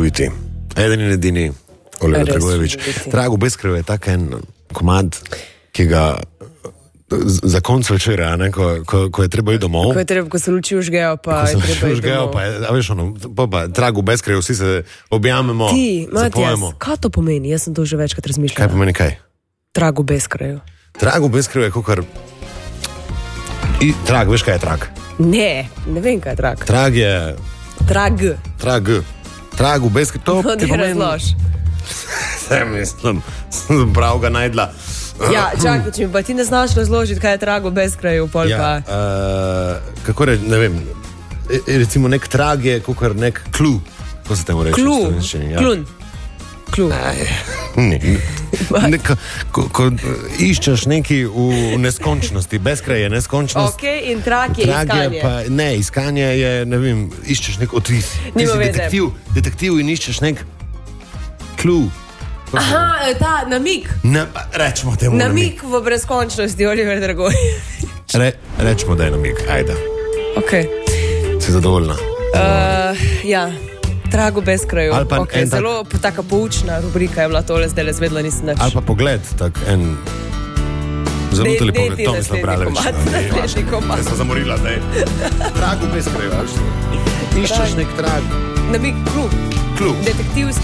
čudoviti. Eden in edini Oliver Dragojević. Trag v Bezkraju je tak en komad, ki ga za konc večera, ko je treba iti domov. Ko se luči užgejo, pa je treba iti domov. A veš ono, Trag v Bezkraju, vsi se objamemo, zapojemo. Kaj to pomeni? Jaz sem to že večkrat razmišljala. Kaj pomeni kaj? Trag v Bezkraju. Trag v Bezkraju je kakor... Trag, veš kaj je trag? Ne vem kaj je trag. Trag je... Trag v Bezkraju, to ti pomeni... razlož. Mislim, sem prav ga najdla. Ja, čakaj, če mi pa ti ne znaš razložiti, kaj je trag v Bezkraju, pol pa... Kako reči, ne vem, recimo nek trag je kakor nek klu. Ko se temu reči? Klun. Ko iščeš nekaj v neskončnosti, Bezkraj je neskončnost. Ok, in trag je iskanje. Iskanje je, ne vem, iščeš nek odvis. Ti si detektiv in iščeš nek klu. Aha, ta namig. Rečemo temu namig. Namig v brezkončnosti, Oliver Dragojević. Rečemo, da je namig, ajde. Ok. Si zadovoljna? Ja. Trag v Bezkraju. Okay, zelo taka poučna rubrika je bila tole, zdaj le zvedla nisem nič. Ali pa pogled, tak en zamutili pogled, to mislim pravi reči. Naslednji komad. Jaz sem zamorila, daj. Trag v Bezkraju, iščeš nek trag. Namig, klu. Detektivski.